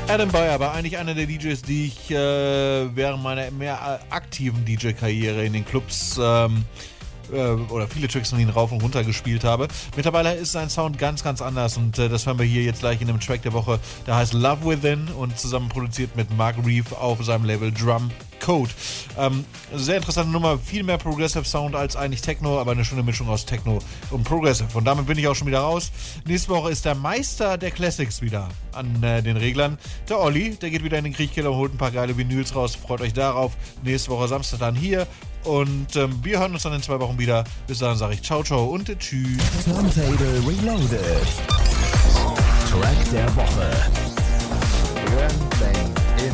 Adam Beyer war eigentlich einer der DJs, die ich während meiner mehr aktiven DJ-Karriere in den Clubs oder viele Tracks von ihnen rauf und runter gespielt habe. Mittlerweile ist sein Sound ganz, ganz anders und das hören wir hier jetzt gleich in dem Track der Woche. Der heißt Love Within und zusammen produziert mit Mark Reeve auf seinem Label Drum Code. Sehr interessante Nummer, viel mehr Progressive Sound als eigentlich Techno, aber eine schöne Mischung aus Techno und Progressive. Und damit bin ich auch schon wieder raus. Nächste Woche ist der Meister der Classics wieder an den Reglern. Der Olli, der geht wieder in den Kriechkeller und holt ein paar geile Vinyls raus. Freut euch darauf. Nächste Woche Samstag dann hier. Und wir hören uns dann in 2 Wochen wieder. Bis dahin sage ich ciao, ciao und tschüss. Turntable Reloaded. Track der Woche. Run, bang.